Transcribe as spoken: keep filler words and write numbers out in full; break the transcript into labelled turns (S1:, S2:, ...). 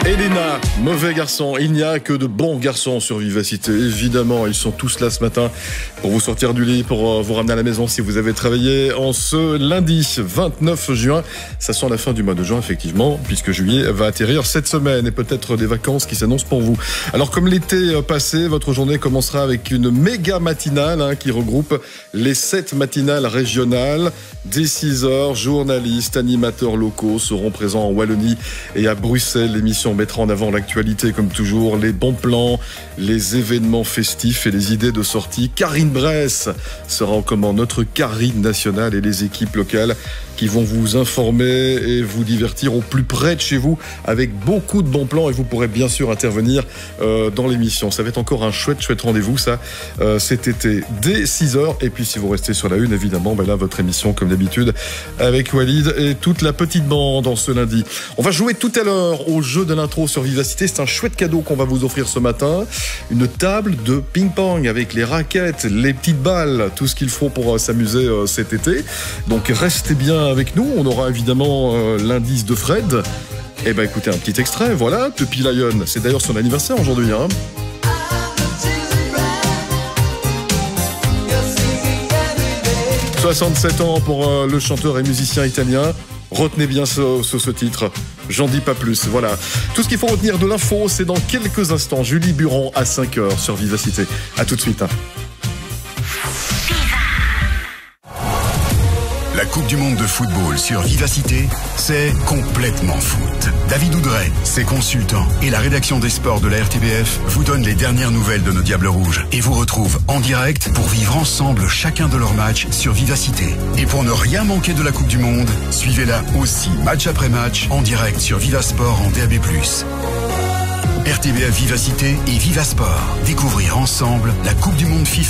S1: Elena, mauvais garçon. Il n'y a que de bons garçons sur Vivacité. Évidemment, ils sont tous là ce matin pour vous sortir du lit, pour vous ramener à la maison si vous avez travaillé en ce lundi vingt-neuf juin. Ça sent la fin du mois de juin, effectivement, puisque juillet va atterrir cette semaine et peut-être des vacances qui s'annoncent pour vous. Alors, comme l'été passé, votre journée commencera avec une méga matinale hein, qui regroupe les sept matinales régionales. Dès six heures, journalistes, animateurs locaux seront présents en Wallonie et à Bruxelles. L'émission mettra en avant l'actualité comme toujours, les bons plans, les événements festifs et les idées de sortie. Karine Bress sera en commande, notre Karine nationale, et les équipes locales qui vont vous informer et vous divertir au plus près de chez vous avec beaucoup de bons plans, et vous pourrez bien sûr intervenir euh, dans l'émission. Ça va être encore un chouette chouette rendez-vous ça euh, cet été dès six heures. Et puis si vous restez sur la une, évidemment, ben là votre émission comme d'habitude avec Walid et toute la petite bande en ce lundi. On va jouer tout à l'heure au jeu de l'intro sur Vivacité. C'est un chouette cadeau qu'on va vous offrir ce matin, une table de ping-pong avec les raquettes, les petites balles, tout ce qu'il faut pour euh, s'amuser euh, cet été. Donc restez bien avec nous. On aura évidemment euh, l'indice de Fred. Eh ben écoutez, un petit extrait, voilà, Puppy Lion. C'est d'ailleurs son anniversaire aujourd'hui, hein. soixante-sept ans pour euh, le chanteur et musicien italien. Retenez bien ce, ce, ce titre, j'en dis pas plus, voilà. Tout ce qu'il faut retenir de l'info, c'est dans quelques instants. Julie Buron à cinq heures sur Vivacité. À tout de suite. Hein.
S2: La Coupe du Monde de football sur Vivacité, c'est complètement foot. David Oudret, ses consultants et la rédaction des sports de la R T B F vous donnent les dernières nouvelles de nos Diables Rouges et vous retrouvent en direct pour vivre ensemble chacun de leurs matchs sur Vivacité. Et pour ne rien manquer de la Coupe du Monde, suivez-la aussi match après match en direct sur Vivasport en D A B plus. R T B F Vivacité et Vivasport. Découvrir ensemble la Coupe du Monde FIFA.